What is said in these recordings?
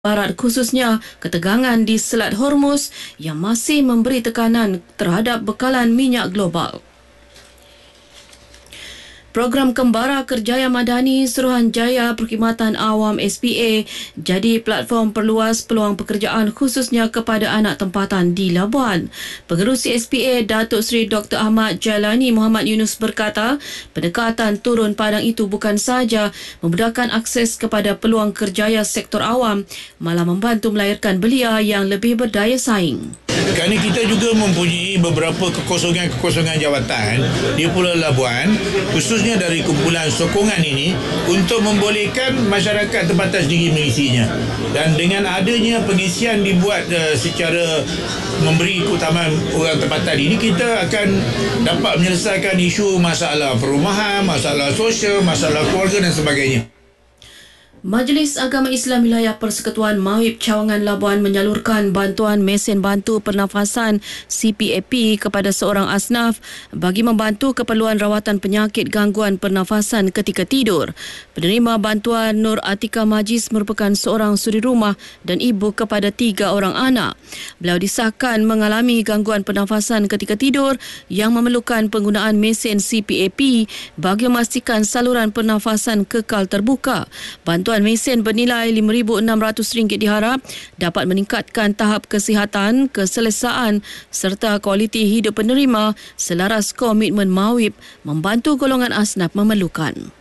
Barat, khususnya ketegangan di Selat Hormuz yang masih memberi tekanan terhadap bekalan minyak global. Program Kembara Kerjaya Madani Suruhanjaya Perkhidmatan Awam SPA jadi platform perluas peluang pekerjaan khususnya kepada anak tempatan di Labuan. Pengerusi SPA Datuk Seri Dr. Ahmad Jailani Muhammad Yunus berkata, pendekatan turun padang itu bukan sahaja memudahkan akses kepada peluang kerjaya sektor awam, malah membantu melahirkan belia yang lebih berdaya saing. Kerana kita juga mempunyai beberapa kekosongan jawatan di Pulau Labuan, khususnya dari kumpulan sokongan ini, untuk membolehkan masyarakat tempatan sendiri mengisinya. Dan dengan adanya pengisian dibuat secara memberi keutamaan orang tempatan ini, kita akan dapat menyelesaikan isu masalah perumahan, masalah sosial, masalah keluarga dan sebagainya. Majlis Agama Islam Wilayah Persekutuan Mawib Cawangan Labuan menyalurkan bantuan mesin bantu pernafasan CPAP kepada seorang asnaf bagi membantu keperluan rawatan penyakit gangguan pernafasan ketika tidur. Penerima bantuan Nur Atika Majis merupakan seorang suri rumah dan ibu kepada 3 orang anak. Beliau disahkan mengalami gangguan pernafasan ketika tidur yang memerlukan penggunaan mesin CPAP bagi memastikan saluran pernafasan kekal terbuka. Bantuan mesin bernilai RM5,600 diharap dapat meningkatkan tahap kesihatan, keselesaan serta kualiti hidup penerima selaras komitmen Mawib membantu golongan asnaf memerlukan.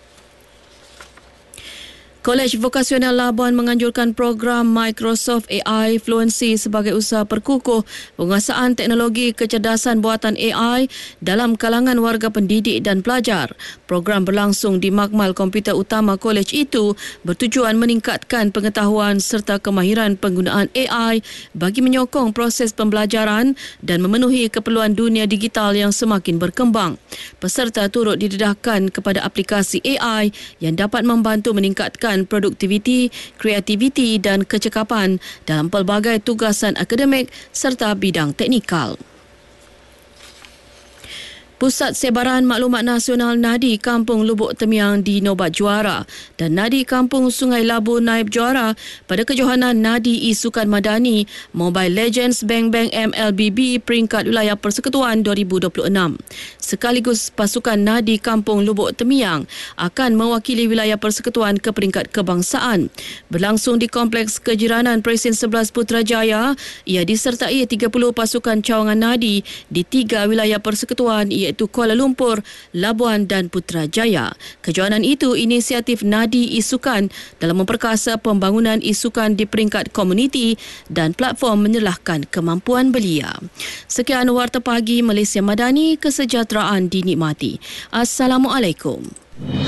Kolej Vokasional Labuan menganjurkan program Microsoft AI Fluency sebagai usaha perkukuh penguasaan teknologi kecerdasan buatan AI dalam kalangan warga pendidik dan pelajar. Program berlangsung di Makmal Komputer Utama kolej itu bertujuan meningkatkan pengetahuan serta kemahiran penggunaan AI bagi menyokong proses pembelajaran dan memenuhi keperluan dunia digital yang semakin berkembang. Peserta turut didedahkan kepada aplikasi AI yang dapat membantu meningkatkan produktiviti, kreativiti dan kecekapan dalam pelbagai tugasan akademik serta bidang teknikal. Pusat Sebaran Maklumat Nasional Nadi Kampung Lubuk Temiang dinobat juara dan Nadi Kampung Sungai Labu naib juara pada kejohanan Nadi Isukan Madani Mobile Legends Bang Bang MLBB peringkat Wilayah Persekutuan 2026. Sekaligus pasukan Nadi Kampung Lubuk Temiang akan mewakili Wilayah Persekutuan ke peringkat kebangsaan. Berlangsung di Kompleks Kejiranan Presiden 11 Putrajaya, ia disertai 30 pasukan cawangan Nadi di 3 wilayah persekutuan iaitu Kuala Lumpur, Labuan dan Putrajaya. Kejohanan itu inisiatif Nadi Isukan dalam memperkasa pembangunan isukan di peringkat komuniti dan platform menyelahkan kemampuan belia. Sekian Warta Pagi Malaysia Madani, kesejahteraan dinikmati. Assalamualaikum.